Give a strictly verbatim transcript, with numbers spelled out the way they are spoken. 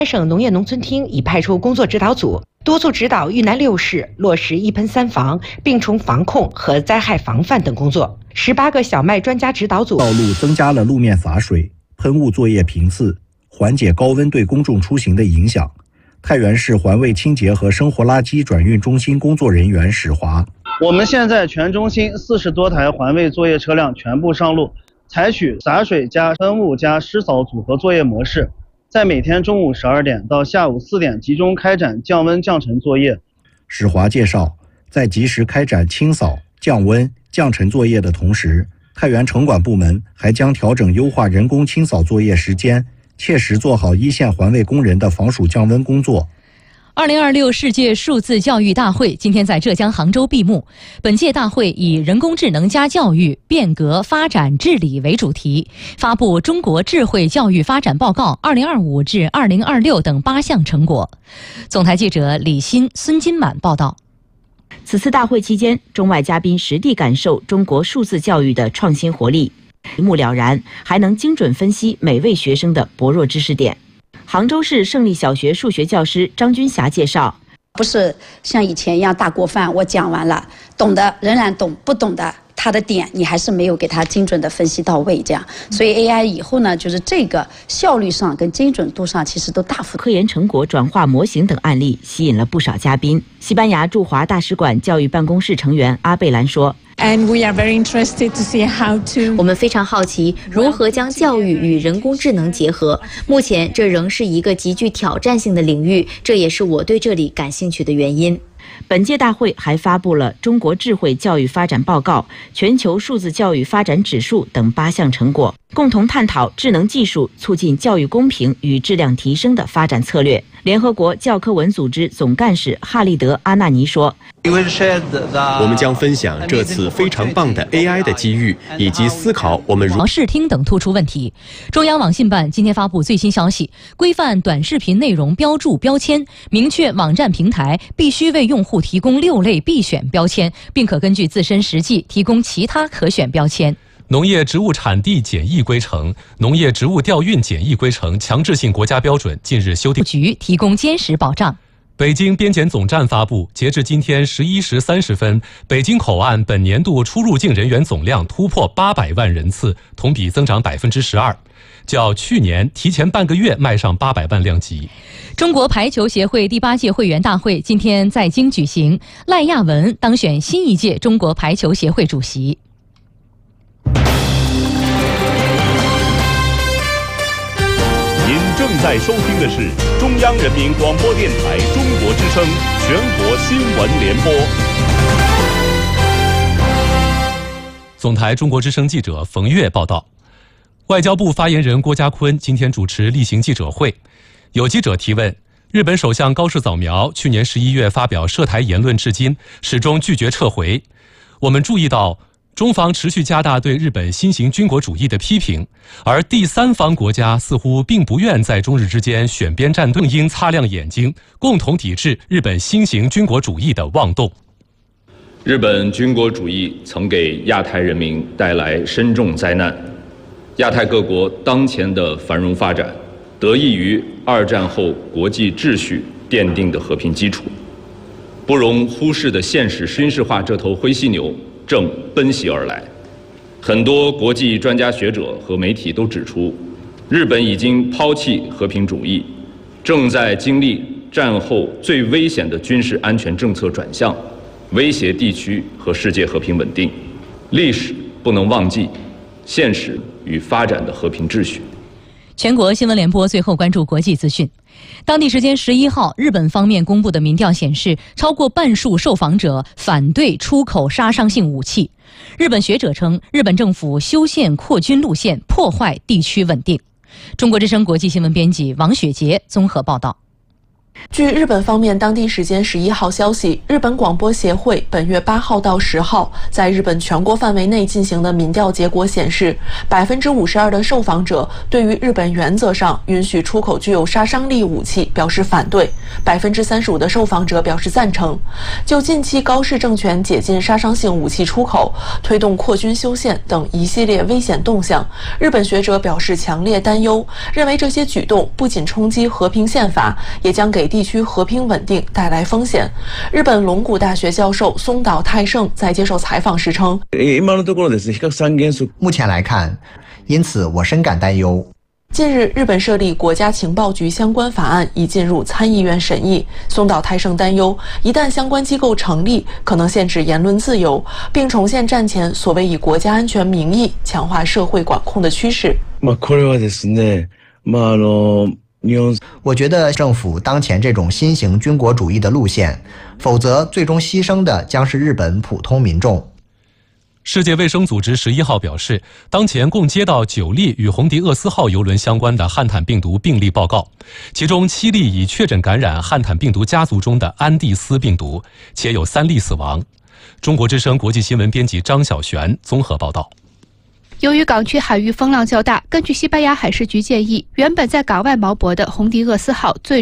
省农业农村厅已派出工作指导组，督促指导豫南六市落实一喷三防、病虫防控和灾害防范等工作。十八个小麦专家指导组， 道路增加了路面洒水、喷雾作业频次，缓解高温对公众出行的影响。太原市环卫清洁和生活垃圾转运中心工作人员史华： 我们现在全中心四十多台环卫作业车辆全部上路，采取洒水加喷雾加湿扫组合作业模式。在每天中午十二点到下午四点集中开展降温降尘作业。 史华介绍，在及时开展清扫、降温、降尘作业的同时，太原城管部门还将调整优化人工清扫作业时间，切实做好一线环卫工人的防暑降温工作。 二零二六世界数字教育大会今天在浙江杭州闭幕。本届大会以人工智能加教育变革发展治理为主题，发布《中国智慧教育发展报告二零二五至二零二六》等八项成果。总台记者李欣、孙金满报道。 此次大会期间，中外嘉宾实地感受中国数字教育的创新活力，一目了然，还能精准分析每位学生的薄弱知识点。杭州市胜利小学数学教师张军霞介绍， 不是像以前一样大锅饭，我讲完了，懂的仍然懂，不懂的他的点你还是没有给他精准的分析到位，这样，所以 A I 以后呢，就是这个效率上跟精准度上其实都大幅。 科研成果转化模型等案例吸引了不少嘉宾。西班牙驻华大使馆教育办公室成员阿贝兰说。 And we are very interested to see how to 我们非常好奇如何将教育与人工智能结合。目前这仍是一个极具挑战性的领域，这也是我对这里感兴趣的原因。 本届大会还发布了《中国智慧教育发展报告》、全球数字教育发展指数等八项成果，共同探讨智能技术促进教育公平与质量提升的发展策略。联合国教科文组织总干事哈利德·阿纳尼说， 我们将分享这次非常棒的 A I 的机遇，以及思考我们如视听等突出问题。中央网信办今天发布最新消息，规范短视频内容标注标签，明确网站平台必须为用户提供六类必选标签，并可根据自身实际提供其他可选标签。 农业植物产地检疫规程、农业植物调运检疫规程强制性国家标准近日修订， 局提供坚实保障。 北京边检总站发布，截至今天十一时三十分，北京口岸本年度出入境人员总量突破八百万人次，同比增长百分之十二，较去年提前半个月迈上八百万量级。 中国排球协会第八届会员大会今天在京举行，赖亚文当选新一届中国排球协会主席。 您正在收听的是中央人民广播电台中国之声全国新闻联播。 总台中国之声记者冯月报道，外交部发言人郭家坤今天主持例行记者会，有记者提问，日本首相高市早苗去年十一月发表涉台言论至今始终拒绝撤回。我们注意到中方持续加大对日本新型军国主义的批评，而第三方国家似乎并不愿在中日之间选边站队，应擦亮眼睛，共同抵制日本新型军国主义的妄动。 日本军国主义曾给亚太人民带来深重灾难，亚太各国当前的繁荣发展得益于二战后国际秩序奠定的和平基础，不容忽视的现实军事化这头灰犀牛正奔袭而来。很多国际专家学者和媒体都指出，日本已经抛弃和平主义，正在经历战后最危险的军事安全政策转向，威胁地区和世界和平稳定。历史不能忘记现实与发展的和平秩序。 全国新闻联播最后关注国际资讯。当地时间十一号，日本方面公布的民调显示，超过半数受访者反对出口杀伤性武器。日本学者称，日本政府修宪扩军路线破坏地区稳定。中国之声国际新闻编辑王雪杰综合报道。 据日本方面当地时间十一号消息，日本广播协会本月八号到十号在日本全国范围内进行的民调结果显示，百分之五十二的受访者对于日本原则上允许出口具有杀伤力武器表示反对，百分之三十五的受访者表示赞成。就近期高市政权解禁杀伤性武器出口、推动扩军修宪等一系列危险动向，日本学者表示强烈担忧，认为这些举动不仅冲击和平宪法，也将给地区和平稳定带来风险。日本龙谷大学教授松岛泰盛在接受采访时称， 目前来看，因此我深感担忧。 近日，日本设立国家情报局相关法案已进入参议院审议。松岛泰盛担忧，一旦相关机构成立，可能限制言论自由，并重现战前所谓以国家安全名义强化社会管控的趋势。 我觉得政府当前这种新型军国主义的路线，否则最终牺牲的将是日本普通民众。 世界卫生组织十一号表示，当前共接到九例与红迪厄斯号邮轮相关的汉坦病毒病例报告，其中七例已确诊感染汉坦病毒家族中的安地斯病毒，且有三例死亡。中国之声国际新闻编辑张小璇综合报道。 由于港区海域风浪较大，根据西班牙海事局建议，原本在港外锚泊的红迪厄斯号最